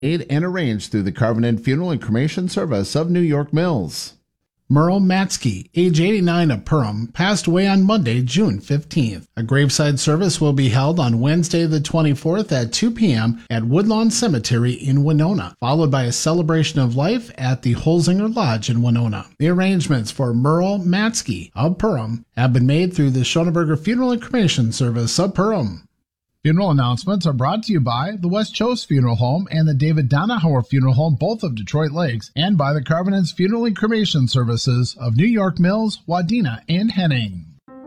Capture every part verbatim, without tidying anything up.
and arranged through the Covenant Funeral and Cremation Service of New York Mills. Merle Matsky, age eighty-nine of Perham, passed away on Monday, June fifteenth. A graveside service will be held on Wednesday the twenty-fourth at two p.m. at Woodlawn Cemetery in Winona, followed by a celebration of life at the Holzinger Lodge in Winona. The arrangements for Merle Matsky of Perham have been made through the Schoenberger Funeral and Cremation Service of Perham. Funeral announcements are brought to you by the West Choate Funeral Home and the David Donahauer Funeral Home, both of Detroit Lakes, and by the Covenant's Funeral and Cremation Services of New York Mills, Wadena, and Henning.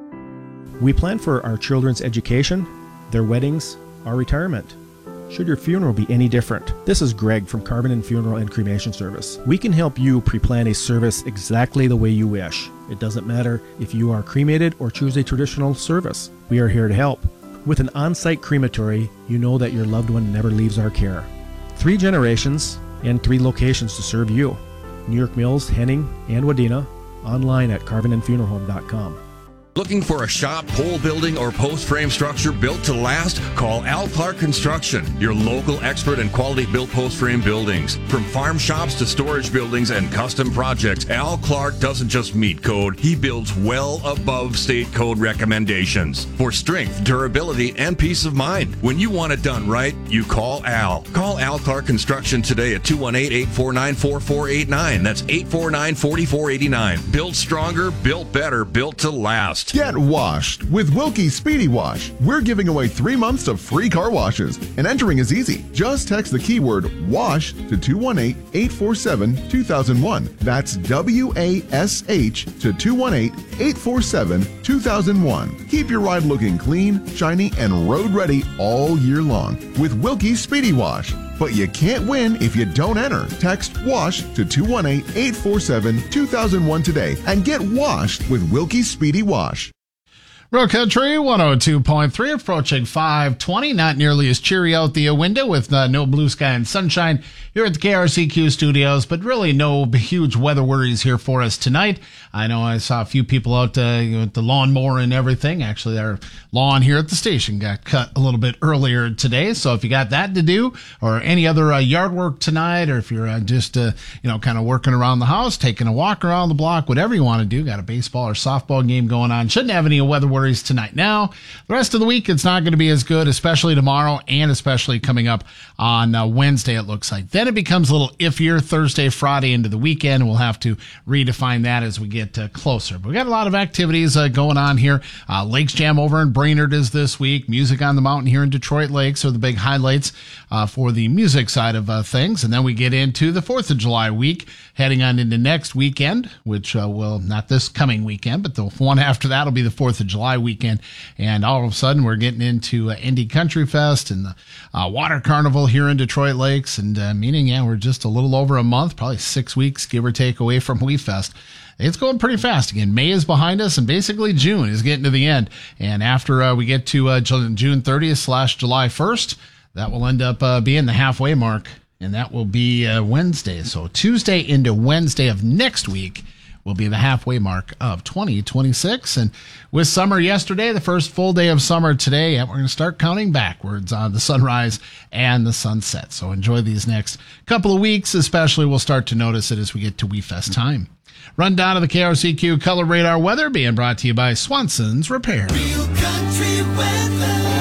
We plan for our children's education, their weddings, our retirement. Should your funeral be any different? This is Greg from Covenant Funeral and Cremation Service. We can help you pre-plan a service exactly the way you wish. It doesn't matter if you are cremated or choose a traditional service. We are here to help. With an on-site crematory, you know that your loved one never leaves our care. Three generations and three locations to serve you. New York Mills, Henning, and Wadena. Online at carvin and funeral home dot com. Looking for a shop, pole building, or post frame structure built to last? Call Al Clark Construction, your local expert in quality built post frame buildings. From farm shops to storage buildings and custom projects, Al Clark doesn't just meet code, he builds well above state code recommendations for strength, durability, and peace of mind. When you want it done right, you call Al. Call Al Clark Construction today at two one eight, eight four nine, four four eight nine. That's eight four nine, four four eight nine. Built stronger, built better, built to last. Get washed with Wilkie Speedy Wash. We're giving away three months of free car washes, and entering is easy. Just text the keyword WASH to two one eight, eight four seven, two thousand one. That's W A S H to two one eight, eight four seven, two thousand one. Keep your ride looking clean, shiny, and road ready all year long with Wilkie Speedy Wash. But you can't win if you don't enter. Text WASH to two one eight, eight four seven, two thousand one today and get washed with Wilkie Speedy Wash. Real Country one oh two point three, approaching five twenty. Not nearly as cheery out the window with uh, no blue sky and sunshine here at the K R C Q studios, but really no huge weather worries here for us tonight. I know I saw a few people out uh, with the lawnmower and everything. Actually, our lawn here at the station got cut a little bit earlier today, so if you got that to do or any other uh, yard work tonight, or if you're uh, just uh, you know kind of working around the house, taking a walk around the block, whatever you want to do, got a baseball or softball game going on, shouldn't have any weather worries tonight. Now, the rest of the week, it's not going to be as good, especially tomorrow and especially coming up on uh, Wednesday, it looks like. Then it becomes a little iffier Thursday, Friday into the weekend. We'll have to redefine that as we get uh, closer. But we got a lot of activities uh, going on here. Uh, Lakes Jam over in Brainerd is this week. Music on the Mountain here in Detroit Lakes are the big highlights uh, for the music side of uh, things. And then we get into the fourth of July week, heading on into next weekend, which uh, will, not this coming weekend, but the one after that will be the fourth of July weekend. And all of a sudden, we're getting into uh, Indy Country Fest and the uh, Water Carnival here in Detroit Lakes. And uh, meaning, yeah, we're just a little over a month, probably six weeks, give or take, away from We Fest. It's going pretty fast again. May is behind us, and basically June is getting to the end. And after uh, we get to uh, June thirtieth slash July first, that will end up uh, being the halfway mark. And that will be uh, Wednesday. So Tuesday into Wednesday of next week will be the halfway mark of twenty twenty-six. And with summer yesterday, the first full day of summer today, we're going to start counting backwards on the sunrise and the sunset. So enjoy these next couple of weeks, especially. We'll start to notice it as we get to We Fest time. Rundown of the K R C Q Color Radar weather being brought to you by Swanson's Repair. Real country weather.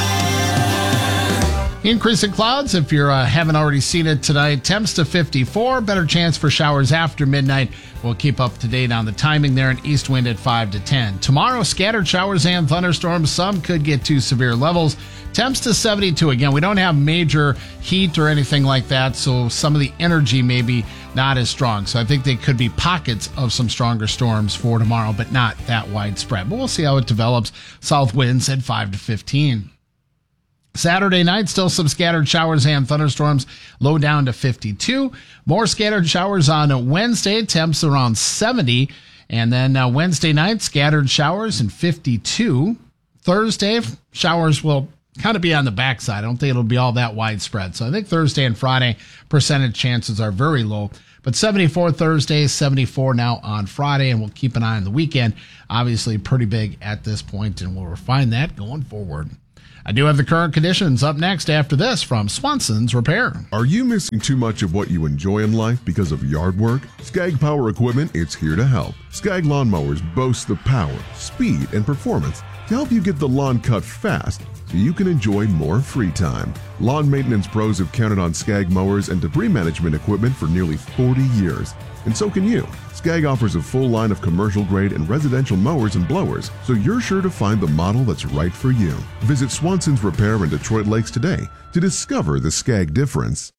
Increasing clouds, if you uh, haven't already seen it tonight. Temps to fifty-four. Better chance for showers after midnight. We'll keep up to date on the timing there. An east wind at five to ten. Tomorrow, scattered showers and thunderstorms. Some could get to severe levels. Temps to seventy-two. Again, we don't have major heat or anything like that, so some of the energy may be not as strong. So I think they could be pockets of some stronger storms for tomorrow, but not that widespread. But we'll see how it develops. South winds at five to fifteen. Saturday night, still some scattered showers and thunderstorms, low down to fifty-two. More scattered showers on Wednesday, temps around seventy. And then uh, Wednesday night, scattered showers and fifty-two. Thursday, showers will kind of be on the backside. I don't think it'll be all that widespread. So I think Thursday and Friday, percentage chances are very low. But seventy-four Thursday, seventy-four now on Friday, and we'll keep an eye on the weekend. Obviously pretty big at this point, and we'll refine that going forward. I do have the current conditions up next after this from Swanson's Repair. Are you missing too much of what you enjoy in life because of yard work? Skag Power Equipment is here to help. Skag Lawnmowers boast the power, speed, and performance to help you get the lawn cut fast so you can enjoy more free time. Lawn maintenance pros have counted on Skag mowers and debris management equipment for nearly forty years. And so can you. Skag offers a full line of commercial grade and residential mowers and blowers, so you're sure to find the model that's right for you. Visit Swanson's Repair in Detroit Lakes today to discover the Skag difference.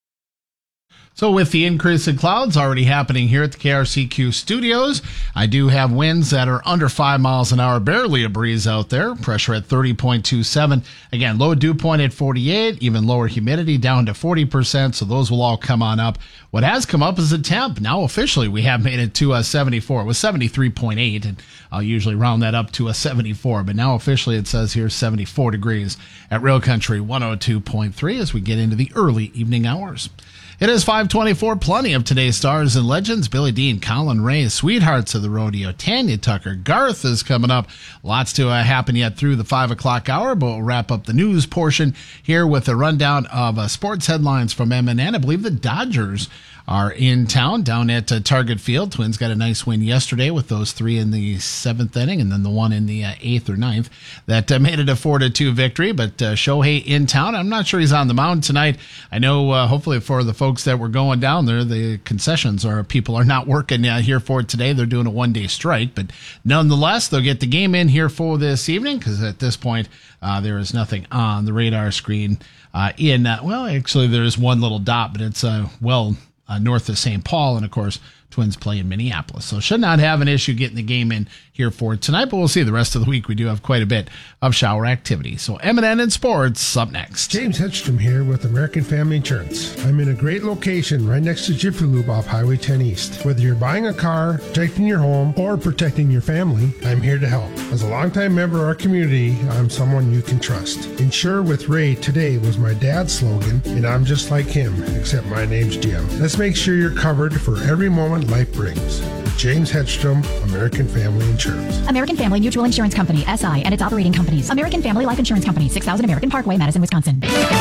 So with the increase in clouds already happening here at the K R C Q studios, I do have winds that are under five miles an hour, barely a breeze out there. Pressure at thirty point two seven. Again, low dew point at forty-eight, even lower humidity down to forty percent, so those will all come on up. What has come up is the temp. Now officially we have made it to a seventy-four. It was seventy-three point eight, and I'll usually round that up to a seventy-four, but now officially it says here seventy-four degrees at Real Country one oh two point three as we get into the early evening hours. It is five twenty-four. Plenty of today's stars and legends. Billy Dean, Colin Ray, Sweethearts of the Rodeo, Tanya Tucker, Garth is coming up. Lots to uh, happen yet through the five o'clock hour, but we'll wrap up the news portion here with a rundown of uh, sports headlines from M and N. I believe the Dodgers are in town down at uh, Target Field. Twins got a nice win yesterday with those three in the seventh inning and then the one in the uh, eighth or ninth that uh, made it a four to two victory. But uh, Shohei in town. I'm not sure he's on the mound tonight. I know uh, hopefully for the folks that were going down there, the concessions or people are not working uh, here for it today. They're doing a one-day strike. But nonetheless, they'll get the game in here for this evening because at this point uh, there is nothing on the radar screen uh, in, uh, well, actually there is one little dot, but it's uh, well... Uh, north of Saint Paul, and of course, Twins play in Minneapolis. So should not have an issue getting the game in here for tonight, but we'll see. The rest of the week, we do have quite a bit of shower activity. So M and N and Sports up next. James Hedstrom here with American Family Insurance. I'm in a great location right next to Jiffy Lube off Highway ten East. Whether you're buying a car, protecting your home, or protecting your family, I'm here to help. As a longtime member of our community, I'm someone you can trust. Insure with Ray today was my dad's slogan, and I'm just like him, except my name's Jim. Let's make sure you're covered for every moment life brings. James Hedstrom, American Family Insurance. American Family Mutual Insurance Company, S I, and its operating companies. American Family Life Insurance Company, six thousand American Parkway, Madison, Wisconsin.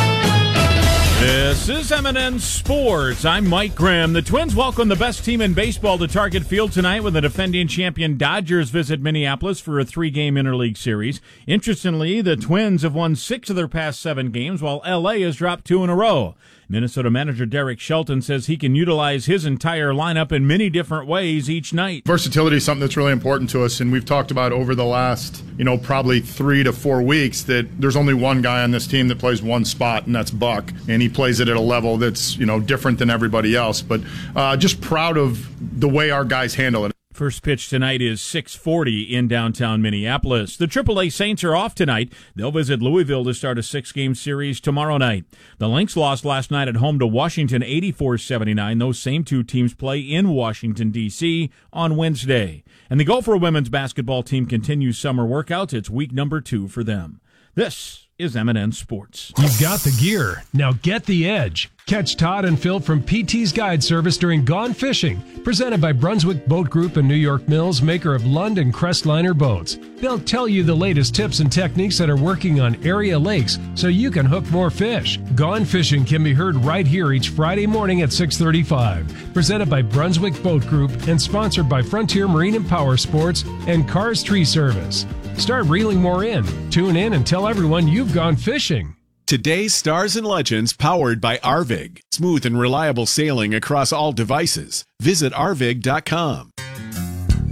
This is M and N Sports. I'm Mike Grimm. The Twins welcome the best team in baseball to Target Field tonight when the defending champion Dodgers visit Minneapolis for a three-game interleague series. Interestingly, the Twins have won six of their past seven games, while L A has dropped two in a row. Minnesota manager Derek Shelton says he can utilize his entire lineup in many different ways each night. Versatility is something that's really important to us, and we've talked about over the last, you know, probably three to four weeks that there's only one guy on this team that plays one spot, and that's Buck, and he plays it at a level that's, you know, different than everybody else. But uh, just proud of the way our guys handle it. First pitch tonight is six forty in downtown Minneapolis. The triple A Saints are off tonight. They'll visit Louisville to start a six-game series tomorrow night. The Lynx lost last night at home to Washington eighty-four seventy-nine. Those same two teams play in Washington, D C on Wednesday. And the Gopher women's basketball team continues summer workouts. It's week number two for them. This is M and N Sports. You've got the gear. Now get the edge. Catch Todd and Phil from P T's Guide Service during Gone Fishing, presented by Brunswick Boat Group and New York Mills, maker of Lund and Crestliner boats. They'll tell you the latest tips and techniques that are working on area lakes so you can hook more fish. Gone Fishing can be heard right here each Friday morning at six thirty-five. Presented by Brunswick Boat Group and sponsored by Frontier Marine and Power Sports and Cars Tree Service. Start reeling more in. Tune in and tell everyone you've gone fishing. Today's Stars and Legends powered by Arvig. Smooth and reliable sailing across all devices. Visit arvig dot com.